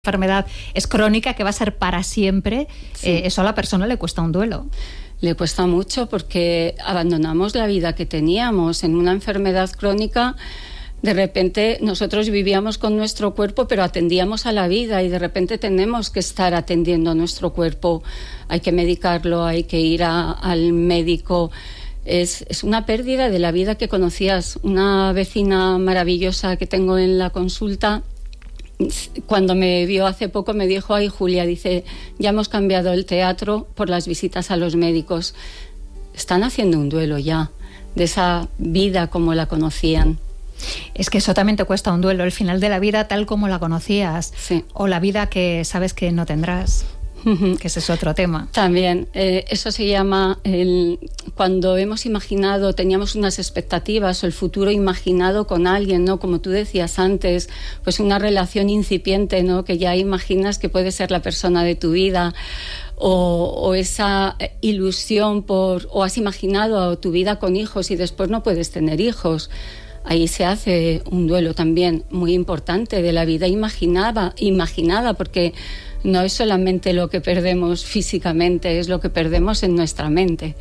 enfermedad es crónica, que va a ser para siempre, sí. Eso a la persona le cuesta un duelo. Le cuesta mucho porque abandonamos la vida que teníamos. En una enfermedad crónica, de repente nosotros vivíamos con nuestro cuerpo, pero atendíamos a la vida, y de repente tenemos que estar atendiendo a nuestro cuerpo. Hay que medicarlo, hay que ir al médico. Es una pérdida de la vida que conocías. Una vecina maravillosa que tengo en la consulta, cuando me vio hace poco, me dijo: ay, Julia, dice, ya hemos cambiado el teatro por las visitas a los médicos. Están haciendo un duelo ya de esa vida como la conocían. Es que eso también te cuesta un duelo, el final de la vida tal como la conocías, sí. O la vida que sabes que no tendrás. Que ese es otro tema. También, eso se llama cuando hemos imaginado, teníamos unas expectativas o el futuro imaginado con alguien, ¿no? Como tú decías antes, pues una relación incipiente, ¿no? Que ya imaginas que puede ser la persona de tu vida, o esa ilusión o has imaginado tu vida con hijos y después no puedes tener hijos. Ahí se hace un duelo también muy importante de la vida imaginada, porque no es solamente lo que perdemos físicamente, es lo que perdemos en nuestra mente.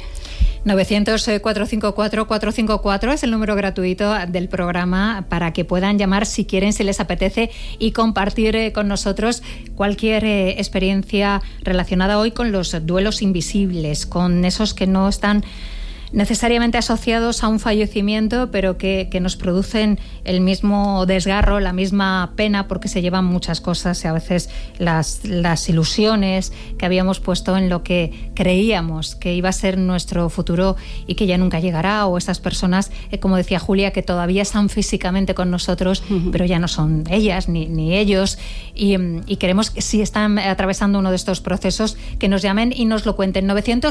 900-454-454 es el número gratuito del programa para que puedan llamar si quieren, si les apetece, y compartir con nosotros cualquier experiencia relacionada hoy con los duelos invisibles, con esos que no están necesariamente asociados a un fallecimiento, pero que nos producen el mismo desgarro, la misma pena, porque se llevan muchas cosas y a veces las ilusiones que habíamos puesto en lo que creíamos que iba a ser nuestro futuro y que ya nunca llegará, o esas personas, como decía Julia, que todavía están físicamente con nosotros, pero ya no son ellas ni ellos, y queremos que si están atravesando uno de estos procesos, que nos llamen y nos lo cuenten.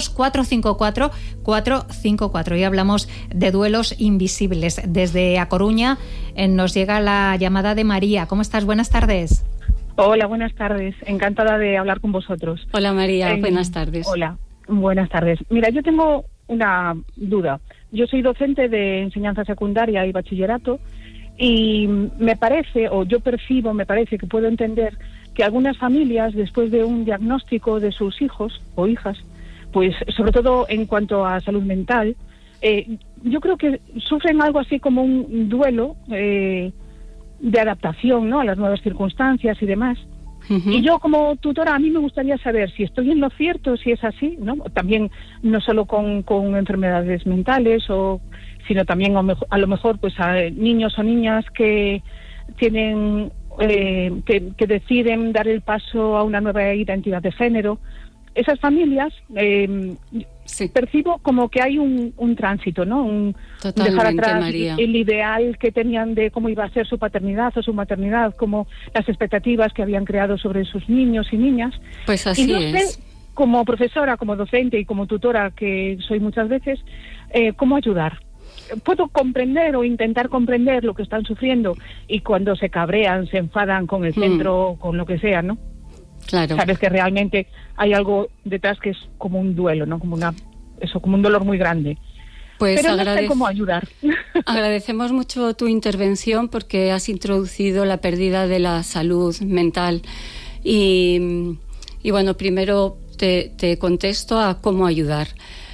900-454-454. Hoy hablamos de duelos invisibles. Desde A Coruña nos llega la llamada de María. ¿Cómo estás? Buenas tardes. Hola, buenas tardes. Encantada de hablar con vosotros. Hola, María. Buenas tardes. Hola, buenas tardes. Mira, yo tengo una duda. Yo soy docente de enseñanza secundaria y bachillerato, y me parece que puedo entender que algunas familias, después de un diagnóstico de sus hijos o hijas, pues sobre todo en cuanto a salud mental, yo creo que sufren algo así como un duelo de adaptación, ¿no?, a las nuevas circunstancias y demás. Uh-huh. Y yo, como tutora, a mí me gustaría saber si estoy en lo cierto, si es así, ¿no? También no solo con enfermedades mentales, sino también a lo mejor pues a niños o niñas que tienen que deciden dar el paso a una nueva identidad de género. Esas familias, sí, percibo como que hay un tránsito, ¿no? Dejar atrás María, el ideal que tenían de cómo iba a ser su paternidad o su maternidad, como las expectativas que habían creado sobre sus niños y niñas. Pues así y no es. sé, como profesora, como docente y como tutora que soy muchas veces, ¿cómo ayudar? Puedo comprender o intentar comprender lo que están sufriendo, y cuando se cabrean, se enfadan con el centro, con lo que sea, ¿no? Claro. Sabes que realmente hay algo detrás que es como un duelo, ¿no? Como un dolor muy grande. Pues pero no sé cómo ayudar. Agradecemos mucho tu intervención, porque has introducido la pérdida de la salud mental. Y bueno, primero te contesto a cómo ayudar.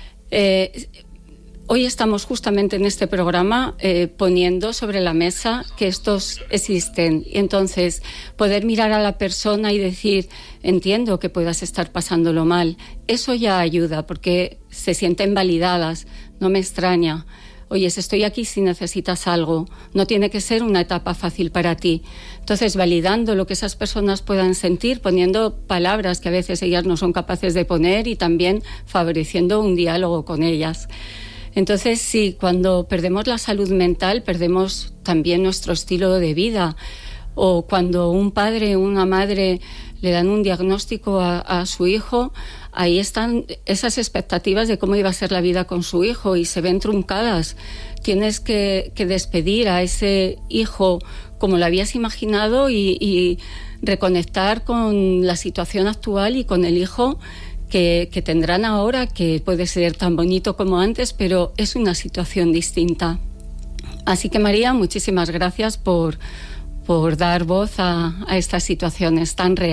Hoy estamos justamente en este programa poniendo sobre la mesa que estos existen, y entonces poder mirar a la persona y decir: entiendo que puedas estar pasándolo mal. Eso ya ayuda, porque se sienten validadas. No me extraña. Oyes, estoy aquí si necesitas algo. No tiene que ser una etapa fácil para ti. Entonces, validando lo que esas personas puedan sentir, poniendo palabras que a veces ellas no son capaces de poner, y también favoreciendo un diálogo con ellas. Entonces, sí, cuando perdemos la salud mental, perdemos también nuestro estilo de vida. O cuando un padre o una madre le dan un diagnóstico a su hijo, ahí están esas expectativas de cómo iba a ser la vida con su hijo, y se ven truncadas. Tienes que despedir a ese hijo como lo habías imaginado, y reconectar con la situación actual y con el hijo que tendrán ahora, que puede ser tan bonito como antes, pero es una situación distinta. Así que, María, muchísimas gracias por por dar voz a estas situaciones tan reales.